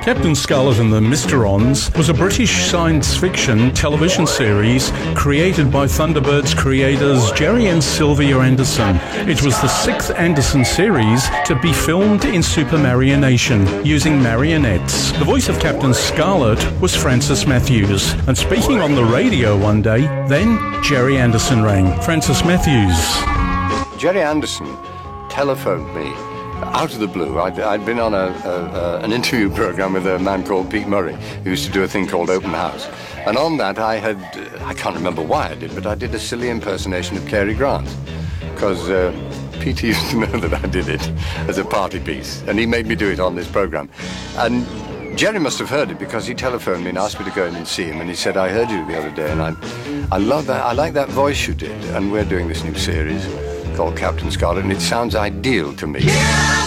Captain Scarlet and the Mysterons was a British science fiction television series created by Thunderbirds creators Jerry and Sylvia Anderson. It was the sixth Anderson series to be filmed in supermarionation using marionettes. The voice of Captain Scarlet was Francis Matthews. And speaking on the radio one day, then Jerry Anderson rang. Francis Matthews. Jerry Anderson telephoned me out of the blue. I'd been on an interview program with a man called Pete Murray, who used to do a thing called Open House. And on that I can't remember why I did, but I did a silly impersonation of Cary Grant. Because Pete used to know that I did it as a party piece, and he made me do it on this program. And Jerry must have heard it because he telephoned me and asked me to go in and see him, and he said, I heard you the other day, and I love that, I like that voice you did, and we're doing this new series called Captain Scarlet, and it sounds ideal to me. Yeah!